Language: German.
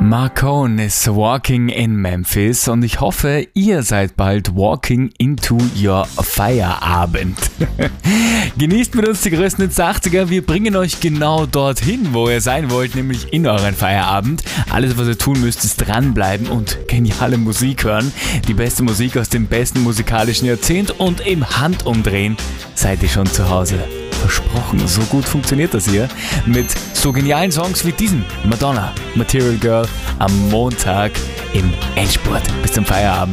Marcone ist Walking in Memphis und ich hoffe, ihr seid bald walking into your Feierabend. Genießt mit uns die größten Hits der 80er. Wir bringen euch genau dorthin, wo ihr sein wollt, nämlich in euren Feierabend. Alles, was ihr tun müsst, ist dranbleiben und geniale Musik hören. Die beste Musik aus dem besten musikalischen Jahrzehnt und im Handumdrehen seid ihr schon zu Hause. Versprochen, so gut funktioniert das hier mit so genialen Songs wie diesem Madonna, Material Girl, am Montag im Endspurt bis zum Feierabend.